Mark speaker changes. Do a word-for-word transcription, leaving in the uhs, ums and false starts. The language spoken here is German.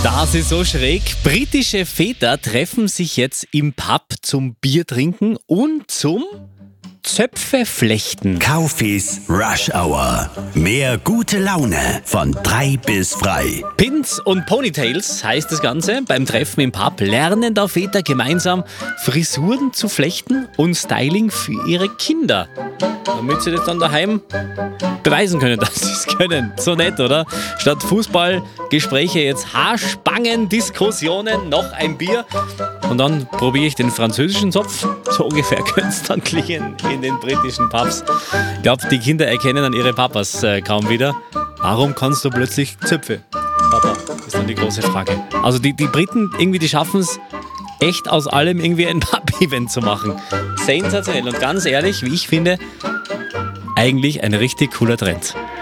Speaker 1: Das ist so schräg. Britische Väter treffen sich jetzt im Pub zum Bier trinken und zum Zöpfe flechten.
Speaker 2: Kaufis Rush Hour. Mehr gute Laune von drei bis frei.
Speaker 1: Pins und Ponytails heißt das Ganze. Beim Treffen im Pub lernen da Väter gemeinsam Frisuren zu flechten und Styling für ihre Kinder. Damit sie das dann daheim beweisen können, dass sie es können. So nett, oder? Statt Fußballgespräche jetzt Haarspangen, Diskussionen, noch ein Bier. Und dann probiere ich den französischen Zopf. So ungefähr könnte es dann klingen in den britischen Pubs. Ich glaube, die Kinder erkennen dann ihre Papas äh, kaum wieder. Warum kannst du plötzlich Zöpfe? Papa, ist dann die große Frage. Also die, die Briten, irgendwie, die schaffen es echt aus allem irgendwie ein Pub-Event zu machen. Sensationell und ganz ehrlich, wie ich finde, eigentlich ein richtig cooler Trend.